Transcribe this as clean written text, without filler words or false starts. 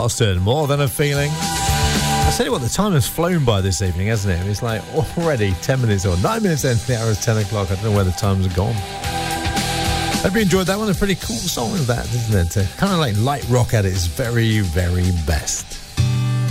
Boston, More Than a Feeling. I tell you what, the time has flown by this evening, hasn't it? It's like already 10 minutes or 9 minutes into the hour is 10 o'clock. I don't know where the time's gone. Hope you enjoyed that one. A pretty cool song of that, isn't it? Kind of like light rock at its very, very best.